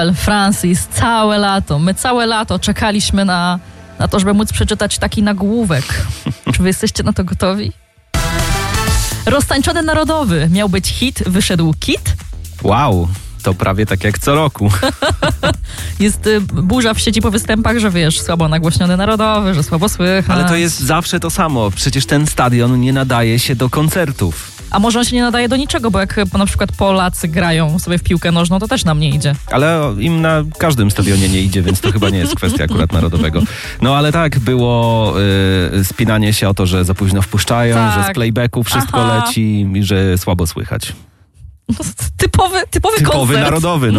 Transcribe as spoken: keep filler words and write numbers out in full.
Francis, całe lato, my całe lato czekaliśmy na, na to, żeby móc przeczytać taki nagłówek. Czy wy jesteście na to gotowi? Roztańczony narodowy. Miał być hit, wyszedł kit. Wow, to prawie tak jak co roku. Jest y, burza w sieci po występach, że wiesz, słabo nagłośniony narodowy, że słabo słychać. Ale to jest zawsze to samo. Przecież ten stadion nie nadaje się do koncertów. A może on się nie nadaje do niczego, bo jak na przykład Polacy grają sobie w piłkę nożną, to też nam nie idzie. Ale im na każdym stadionie nie idzie, więc to chyba nie jest kwestia akurat narodowego. No ale tak, było y, spinanie się o to, że za późno wpuszczają, Tak. że z playbacku wszystko Aha. leci i że słabo słychać. Typowy, typowy, Typowy koncert. narodowy, no.